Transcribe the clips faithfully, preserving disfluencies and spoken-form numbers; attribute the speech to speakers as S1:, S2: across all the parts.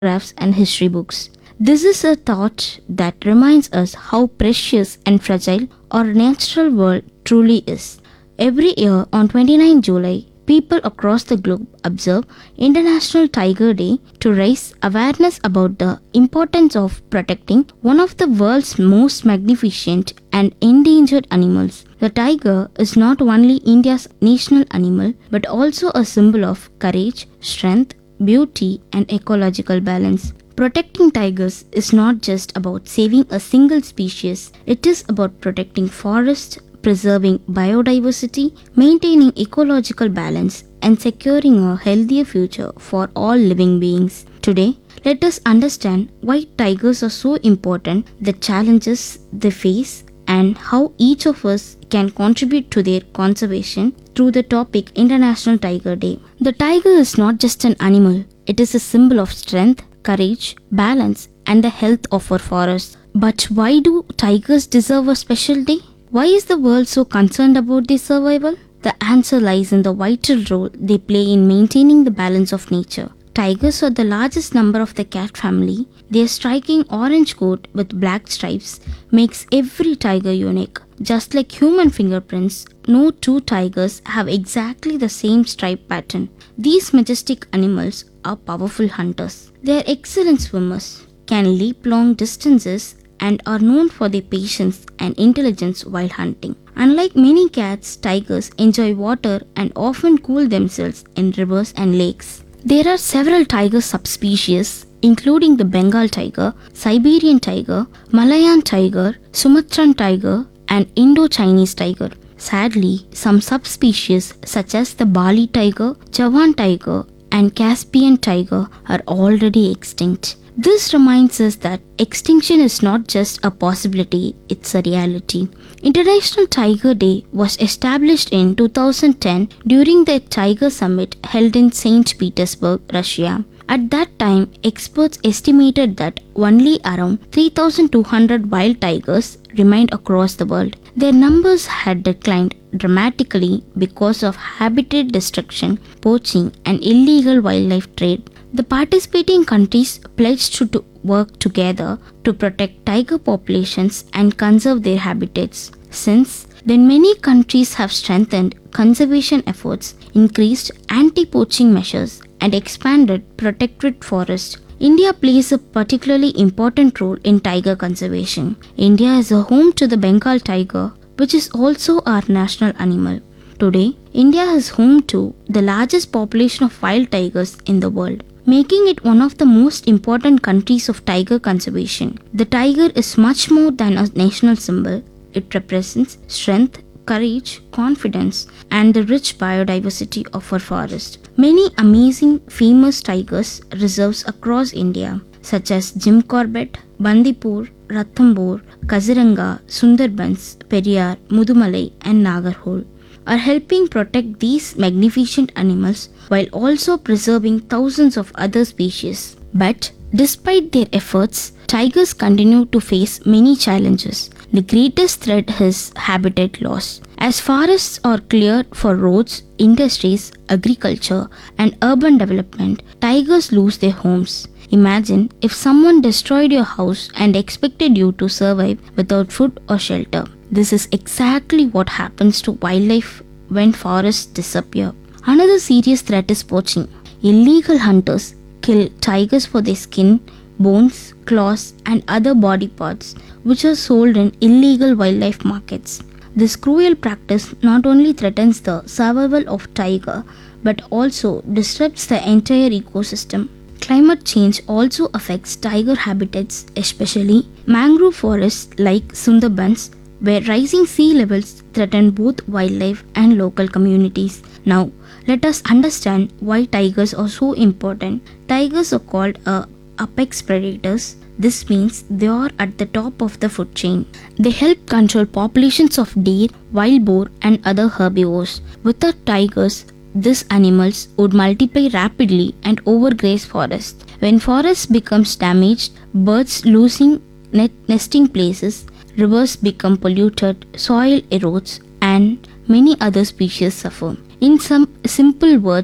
S1: photographs, and history books. This is a thought that reminds us how precious and fragile our natural world truly is. Every year on the twenty-ninth of July, people across the globe observe International Tiger Day to raise awareness about the importance of protecting one of the world's most magnificent and endangered animals. The tiger is not only India's national animal but also a symbol of courage, strength, beauty, and ecological balance. Protecting tigers is not just about saving a single species, it is about protecting forests, preserving biodiversity, maintaining ecological balance, and securing a healthier future for all living beings. Today, let us understand why tigers are so important, the challenges they face, and how each of us can contribute to their conservation through the topic International Tiger Day. The tiger is not just an animal, it is a symbol of strength, courage, balance, and the health of our forests. But why do tigers deserve a special day? Why is the world so concerned about their survival? The answer lies in the vital role they play in maintaining the balance of nature. Tigers are the largest member of the cat family. Their striking orange coat with black stripes makes every tiger unique. Just like human fingerprints, no two tigers have exactly the same stripe pattern. These majestic animals are powerful hunters. They are excellent swimmers, can leap long distances, and are known for their patience and intelligence while hunting. Unlike many cats, tigers enjoy water and often cool themselves in rivers and lakes. There are several tiger subspecies, including the Bengal tiger, Siberian tiger, Malayan tiger, Sumatran tiger, and Indo-Chinese tiger. Sadly, some subspecies such as the Bali tiger, Javan tiger, and Caspian tiger are already extinct. This reminds us that extinction is not just a possibility, it's a reality. International Tiger Day was established in two thousand ten during the Tiger Summit held in Saint Petersburg, Russia. At that time, experts estimated that only around three thousand two hundred wild tigers remained across the world. Their numbers had declined dramatically because of habitat destruction, poaching, and illegal wildlife trade. The participating countries pledged to, to work together to protect tiger populations and conserve their habitats. Since then, many countries have strengthened conservation efforts, increased anti-poaching measures, and expanded protected forests. India plays a particularly important role in tiger conservation. India is a home to the Bengal tiger, which is also our national animal. Today, India is home to the largest population of wild tigers in the world, making it one of the most important countries of tiger conservation. The tiger is much more than a national symbol. It represents strength, courage, confidence, and the rich biodiversity of our forest. Many amazing famous tigers reserves across India, such as Jim Corbett, Bandipur, Ranthambore, Kaziranga, Sundarbans, Periyar, Mudumalai, and Nagarhole, are helping protect these magnificent animals while also preserving thousands of other species. But despite their efforts, tigers continue to face many challenges. The greatest threat is habitat loss. As forests are cleared for roads, industries, agriculture, and urban development, tigers lose their homes. Imagine if someone destroyed your house and expected you to survive without food or shelter. This is exactly what happens to wildlife when forests disappear. Another serious threat is poaching. Illegal hunters kill tigers for their skin, bones, claws, and other body parts, which are sold in illegal wildlife markets. This cruel practice not only threatens the survival of tiger but also disrupts the entire ecosystem. Climate change also affects tiger habitats, especially mangrove forests like Sundarbans, where rising sea levels threaten both wildlife and local communities. Now, let us understand why tigers are so important. Tigers are called uh, apex predators. This means they are at the top of the food chain. They help control populations of deer, wild boar, and other herbivores. Without tigers, these animals would multiply rapidly and overgraze forests. When forests becomes damaged, birds losing net nesting places, rivers become polluted, soil erodes, and many other species suffer. In some simple words,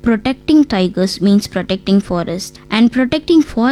S1: protecting tigers means protecting forest, and protecting forest